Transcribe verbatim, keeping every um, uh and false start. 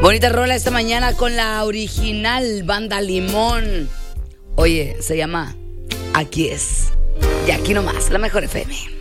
Bonita rola esta mañana con la original Banda Limón. Oye, se llama Aquí es. Y aquí nomás, la mejor F M.